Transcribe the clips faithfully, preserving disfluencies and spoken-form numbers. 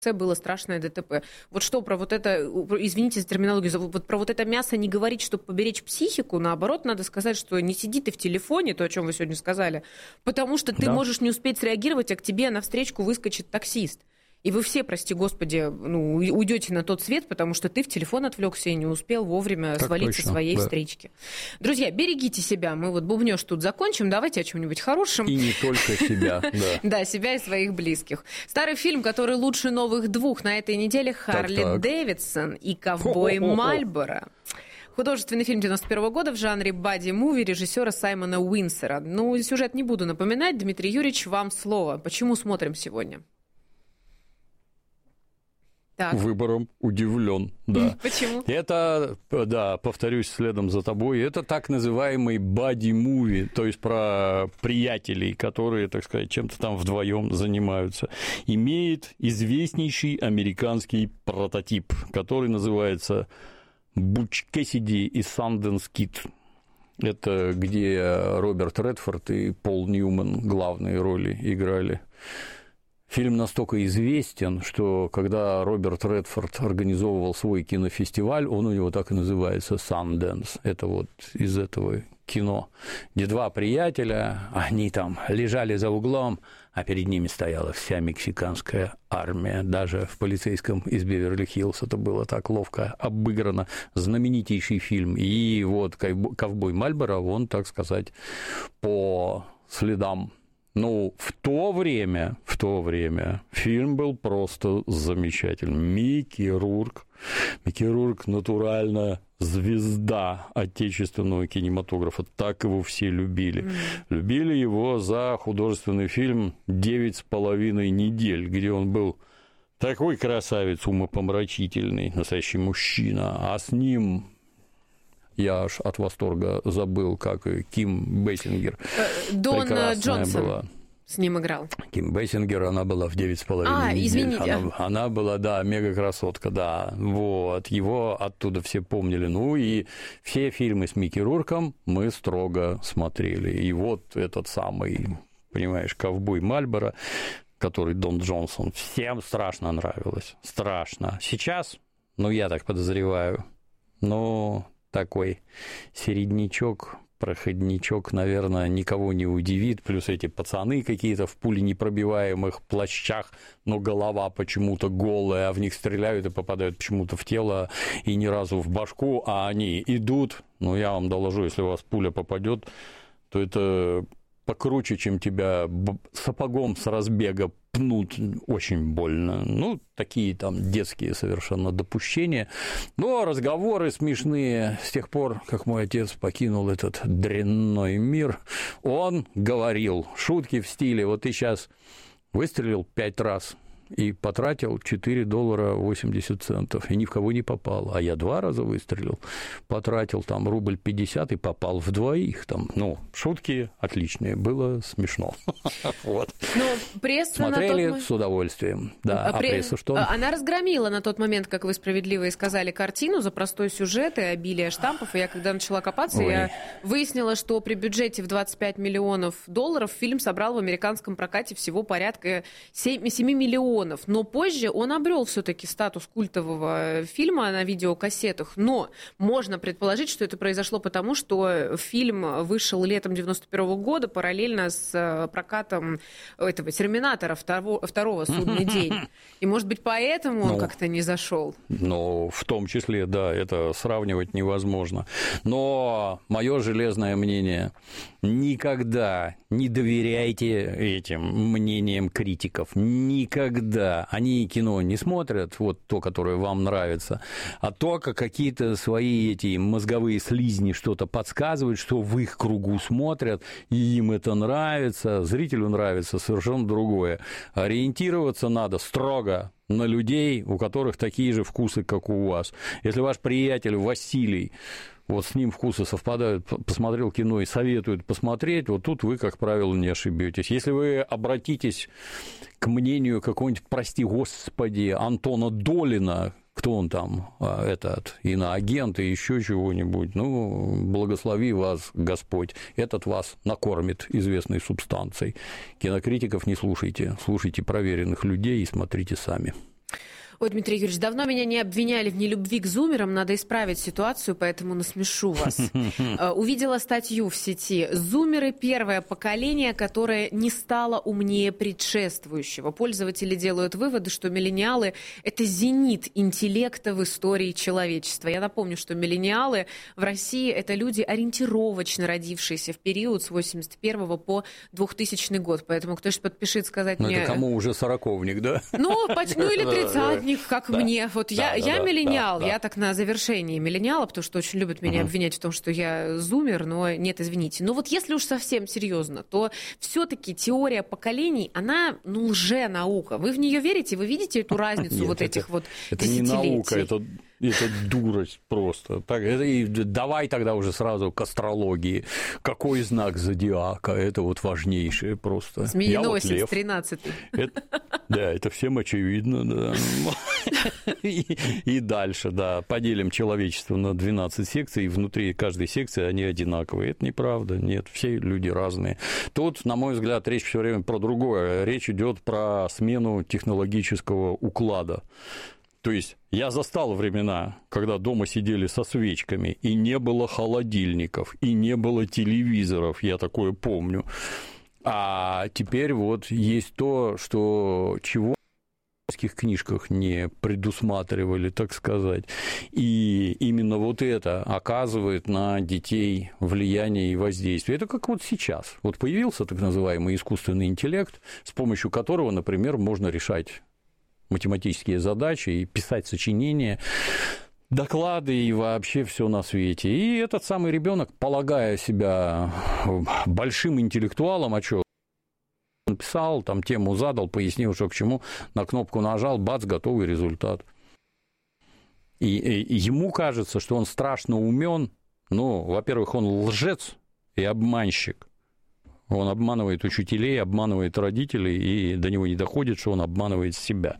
было страшное ДТП. Вот что про вот это, извините за терминологию, вот про вот это мясо не говорить, чтобы поберечь психику, наоборот, надо сказать, что не сиди ты в телефоне, то, о чем вы сегодня сказали, потому что ты да. можешь не успеть среагировать, а к тебе навстречу выскочит таксист. И вы все, прости господи, ну, уйдете на тот свет, потому что ты в телефон отвлекся и не успел вовремя так свалить точно, со своей да. встречки. Друзья, берегите себя. Мы вот бубнёж тут закончим. Давайте о чем-нибудь хорошем. И не только себя. Да. да, себя и своих близких. Старый фильм, который лучше новых двух на этой неделе, Харли Дэвидсон и Ковбой Мальборо. Художественный фильм девяносто первого года в жанре бадди-муви режиссера Саймона Уинсера. Ну, сюжет не буду напоминать. Дмитрий Юрьевич, вам слово. Почему смотрим сегодня? Так. Выбором удивлен, да. Почему? Это, да, повторюсь следом за тобой, это так называемый бадди-муви, то есть про приятелей, которые, так сказать, чем-то там вдвоем занимаются. Имеет известнейший американский прототип, который называется «Буч Кэссиди и Санденс Кид». Это где Роберт Редфорд и Пол Ньюман главные роли играли. Фильм настолько известен, что когда Роберт Редфорд организовывал свой кинофестиваль, он у него так и называется «Санденс». Это вот из этого кино, где два приятеля, они там лежали за углом, а перед ними стояла вся мексиканская армия. Даже в «Полицейском из Беверли-Хиллз» это было так ловко обыграно. Знаменитейший фильм. И вот «Ковбой Мальборо», он, так сказать, по следам. Ну, в то время, в то время фильм был просто замечательный. Микки Рурк, Микки Рурк натурально звезда отечественного кинематографа, так его все любили. Mm. Любили его за художественный фильм «Девять с половиной недель», где он был такой красавец, умопомрачительный, настоящий мужчина, а с ним... Я аж от восторга забыл, как и Ким Бейсингер. Дон Джонсон была. С ним играл. Ким Бейсингер, она была в девять с половиной а, недель. Извините. Она, она была, да, мега-красотка, да. Вот. Его оттуда все помнили. Ну и все фильмы с Микки Рурком мы строго смотрели. И вот этот самый, понимаешь, «Ковбой Мальборо», который Дон Джонсон, всем страшно нравилось. Страшно. Сейчас, ну, я так подозреваю, но... такой середнячок, проходничок, наверное, никого не удивит. Плюс эти пацаны какие-то в пуленепробиваемых плащах, но голова почему-то голая, а в них стреляют и попадают почему-то в тело и ни разу в башку, а они идут. Ну, я вам доложу, если у вас пуля попадет, то это покруче, чем тебя сапогом с разбега пнут, очень больно. Ну, такие там детские совершенно допущения. Но разговоры смешные. С тех пор, как мой отец покинул этот дрянной мир, он говорил шутки в стиле: вот ты сейчас выстрелил пять раз и потратил четыре доллара восемьдесят центов, и ни в кого не попал. А я два раза выстрелил, потратил там рубль пятьдесят и попал в двоих. Там, ну, шутки отличные, было смешно. Вот. Смотрели с удовольствием. Да, а пресса что? Она разгромила на тот момент, как вы справедливо и сказали, картину за простой сюжет и обилие штампов. И я когда начала копаться, я выяснила, что при бюджете в двадцать пять миллионов долларов фильм собрал в американском прокате всего порядка семь миллионов. Но позже он обрел все-таки статус культового фильма на видеокассетах. Но можно предположить, что это произошло потому, что фильм вышел летом девяносто первого года параллельно с прокатом этого «Терминатора» второго, второго «Судный день». И, может быть, поэтому он ну, как-то не зашел. Ну, в том числе, да, это сравнивать невозможно. Но мое железное мнение: никогда не доверяйте этим мнениям критиков. Никогда. Они кино не смотрят, вот то, которое вам нравится, а только какие-то свои эти мозговые слизни что-то подсказывают, что в их кругу смотрят, и им это нравится, зрителю нравится совершенно другое. Ориентироваться надо строго на людей, у которых такие же вкусы, как у вас. Если ваш приятель Василий, вот с ним вкусы совпадают, посмотрел кино и советует посмотреть, вот тут вы, как правило, не ошибетесь. Если вы обратитесь к мнению какого-нибудь, прости господи, Антона Долина, кто он там, этот, иноагент и еще чего-нибудь, ну, благослови вас Господь, этот вас накормит известной субстанцией. Кинокритиков не слушайте, слушайте проверенных людей и смотрите сами. Ой, Дмитрий Юрьевич, давно меня не обвиняли в нелюбви к зумерам, надо исправить ситуацию, поэтому насмешу вас. Увидела статью в сети. Зумеры — первое поколение, которое не стало умнее предшествующего. Пользователи делают выводы, что миллениалы — это зенит интеллекта в истории человечества. Я напомню, что миллениалы в России — это люди, ориентировочно родившиеся в период с восемьдесят первого по двухтысячный год. Поэтому кто-то подпишет сказать Но мне... это кому уже сороковник, да? Ну, ну или тридцатник, как да. мне. Вот да, я, да, я да, миллениал, да, я да. так на завершении миллениала, потому что очень любят меня uh-huh. обвинять в том, что я зумер, но нет, извините. Но вот если уж совсем серьезно, то все-таки теория поколений, она, ну, лженаука. Вы в нее верите? Вы видите эту разницу Нет, вот это, этих вот это десятилетий? Это не наука, это... Это дурость просто. Так, это, и давай тогда уже сразу к астрологии. Какой знак зодиака? Это вот важнейшее просто. Змееносец, вот тринадцатый. Это, да, это всем очевидно. Да. И, и дальше, да, поделим человечество на двенадцать секций, и внутри каждой секции они одинаковые. Это неправда. Нет, все люди разные. Тут, на мой взгляд, речь все время про другое. Речь идет про смену технологического уклада. То есть я застал времена, когда дома сидели со свечками, и не было холодильников, и не было телевизоров, я такое помню. А теперь вот есть то, что чего в детских книжках не предусматривали, так сказать. И именно вот это оказывает на детей влияние и воздействие. Это как вот сейчас. Вот появился так называемый искусственный интеллект, с помощью которого, например, можно решать математические задачи и писать сочинения, доклады и вообще все на свете. И этот самый ребенок, полагая себя большим интеллектуалом, а что, написал, там тему задал, пояснил, что к чему, на кнопку нажал, бац, готовый результат. И, и ему кажется, что он страшно умен. Ну, во-первых, он лжец и обманщик. Он обманывает учителей, обманывает родителей, и до него не доходит, что он обманывает себя.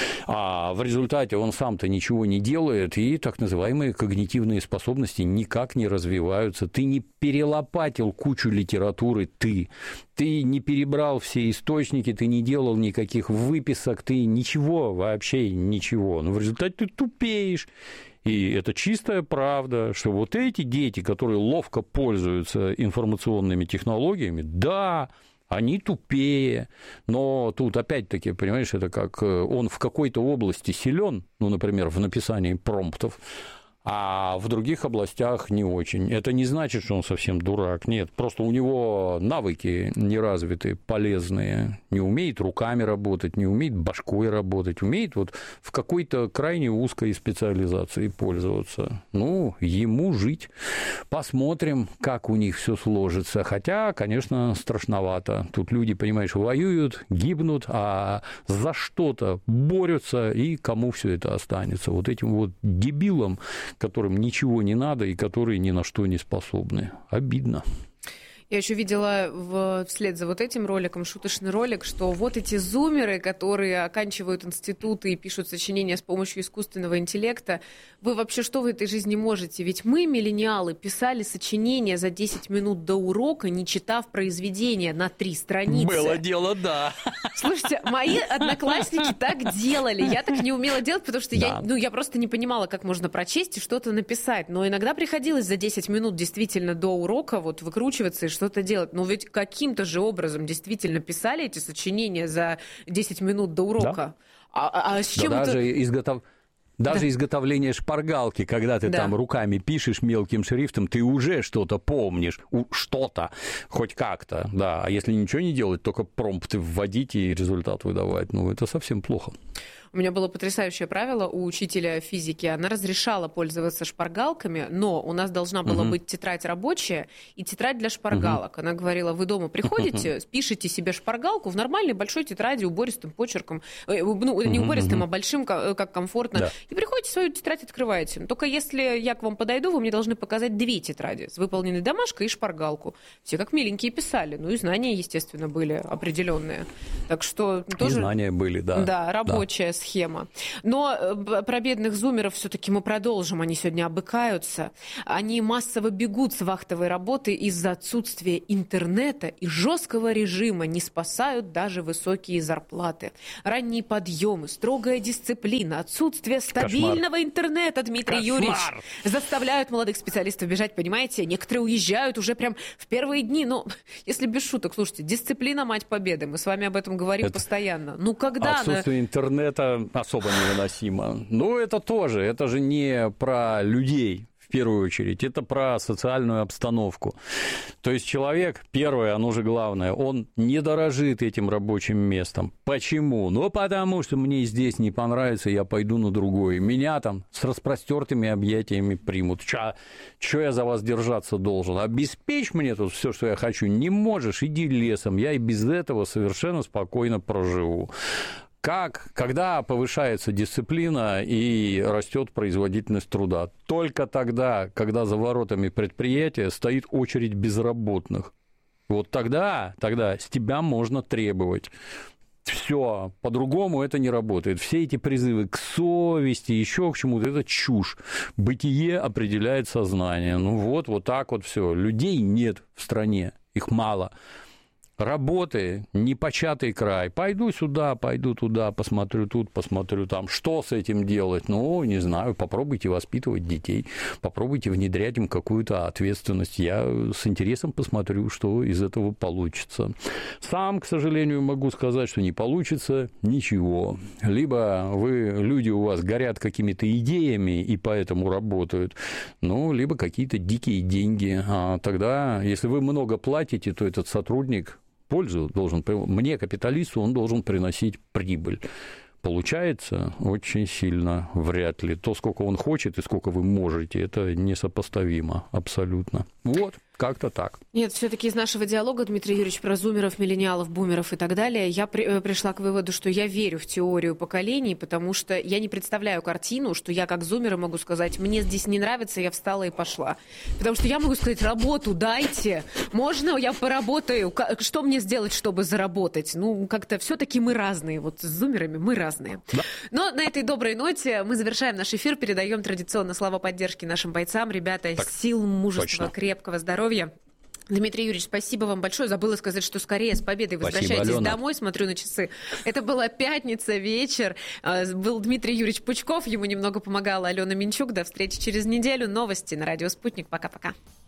А в результате он сам-то ничего не делает, и так называемые когнитивные способности никак не развиваются. Ты не перелопатил кучу литературы, ты. Ты не перебрал все источники, ты не делал никаких выписок, ты ничего, вообще ничего. Но в результате ты тупеешь. И это чистая правда, что вот эти дети, которые ловко пользуются информационными технологиями, да, они тупее, но тут опять-таки, понимаешь, это как он в какой-то области силен, ну, например, в написании промптов, а в других областях не очень. Это не значит, что он совсем дурак, нет, просто у него навыки не развиты, полезные, не умеет руками работать, не умеет башкой работать, умеет вот в какой-то крайне узкой специализации пользоваться. Ну, ему жить. Посмотрим, как у них все сложится. Хотя, конечно, страшновато. Тут люди, понимаешь, воюют, гибнут, а за что-то борются, и кому все это останется? Вот этим вот дебилам, которым ничего не надо и которые ни на что не способны. Обидно. Я еще видела в, вслед за вот этим роликом шуточный ролик, что вот эти зумеры, которые оканчивают институты и пишут сочинения с помощью искусственного интеллекта, вы вообще что в этой жизни можете? Ведь мы, миллениалы, писали сочинения за десять минут до урока, не читав произведения на три страницы. Было дело, да. Слушайте, мои одноклассники так делали. Я так не умела делать, потому что да. я, ну, я просто не понимала, как можно прочесть и что-то написать. Но иногда приходилось за десять минут действительно до урока вот выкручиваться и что-то делать. Но ведь каким-то же образом действительно писали эти сочинения за десять минут до урока. Да. А, а с чем да, это... Даже изготов... Даже да. изготовление шпаргалки, когда ты да. там руками пишешь мелким шрифтом, ты уже что-то помнишь, что-то, хоть как-то, да. А если ничего не делать, только промпты вводить и результат выдавать, ну, это совсем плохо. У меня было потрясающее правило у учителя физики. Она разрешала пользоваться шпаргалками, но у нас должна была uh-huh. быть тетрадь рабочая и тетрадь для шпаргалок. Uh-huh. Она говорила, вы дома приходите, uh-huh. пишите себе шпаргалку в нормальной большой тетради убористым почерком, ну, не убористым, uh-huh. а большим, как комфортно, да. и приходите берете свою тетрадь, открываете. Но только если я к вам подойду, вы мне должны показать две тетради с выполненной домашкой и шпаргалку. Все как миленькие писали. Ну и знания, естественно, были определенные. Так что тоже... И знания были, да. Да, рабочая да. схема. Но про бедных зумеров все-таки мы продолжим. Они сегодня обыкаются. Они массово бегут с вахтовой работы из-за отсутствия интернета и жесткого режима. Не спасают даже высокие зарплаты. Ранние подъемы, строгая дисциплина, отсутствие стабильного Кошмар. интернета, Дмитрий Кошмар. Юрьевич, заставляют молодых специалистов бежать, понимаете? Некоторые уезжают уже прям в первые дни. Ну, если без шуток, слушайте, дисциплина — мать победы. Мы с вами об этом говорим это постоянно. Ну, когда... Отсутствие она... интернета особо невыносимо. Ну, это тоже. Это же не про людей. В первую очередь, это про социальную обстановку. То есть человек, первое, оно же главное, он не дорожит этим рабочим местом. Почему? Ну, потому что мне здесь не понравится, я пойду на другое. Меня там с распростертыми объятиями примут. Что я за вас держаться должен? Обеспечь мне тут все, что я хочу. Не можешь, иди лесом. Я и без этого совершенно спокойно проживу. Как, когда повышается дисциплина и растет производительность труда? Только тогда, когда за воротами предприятия стоит очередь безработных. Вот тогда, тогда с тебя можно требовать. Все, по-другому это не работает. Все эти призывы к совести, еще к чему-то, это чушь. Бытие определяет сознание. Ну вот, вот так вот все. Людей нет в стране, их мало. Работы, непочатый край. Пойду сюда, пойду туда, посмотрю тут, посмотрю там. Что с этим делать? Ну, не знаю, попробуйте воспитывать детей, попробуйте внедрять им какую-то ответственность. Я с интересом посмотрю, что из этого получится. Сам, к сожалению, могу сказать, что не получится ничего. Либо вы, люди у вас горят какими-то идеями и поэтому работают, ну, либо какие-то дикие деньги. А тогда, если вы много платите, то этот сотрудник пользу должен, мне, капиталисту, он должен приносить прибыль. Получается очень сильно вряд ли. То, сколько он хочет и сколько вы можете, это несопоставимо абсолютно. Вот. Как-то так. Нет, все-таки из нашего диалога, Дмитрий Юрьевич, про зумеров, миллениалов, бумеров и так далее, я при, пришла к выводу, что я верю в теорию поколений, потому что я не представляю картину, что я как зумер могу сказать, мне здесь не нравится, я встала и пошла. Потому что я могу сказать, работу дайте, можно я поработаю, что мне сделать, чтобы заработать? Ну, как-то все-таки мы разные, вот с зумерами мы разные. Да. Но на этой доброй ноте мы завершаем наш эфир, передаем традиционно слова поддержки нашим бойцам. Ребята, так, сил, мужества, точно. Крепкого здоровья. Дмитрий Юрьевич, спасибо вам большое. Забыла сказать, что скорее с победой возвращайтесь спасибо, домой. Смотрю на часы. Это была пятница, вечер. Был Дмитрий Юрьевич Пучков. Ему немного помогала Алена Минчук. До встречи через неделю. Новости на радио «Спутник». Пока-пока.